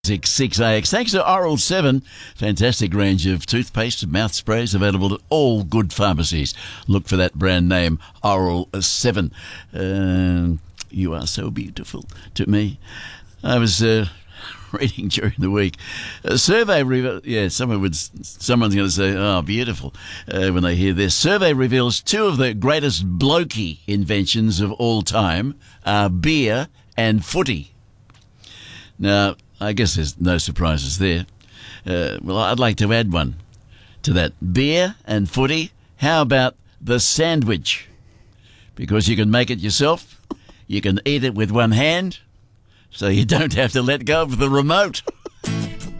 6AX. Thanks to Oral 7. Fantastic range of toothpaste and mouth sprays available at all good pharmacies. Look for that brand name, Oral 7. You are so beautiful to me. I was reading during the week a survey. Someone's going to say, "Oh, beautiful," when they hear this. Survey reveals two of the greatest blokey inventions of all time are beer and footy. Now, I guess there's no surprises there. Well, I'd like to add one to that. Beer and footy. How about the sandwich? Because you can make it yourself. You can eat it with one hand, so you don't have to let go of the remote.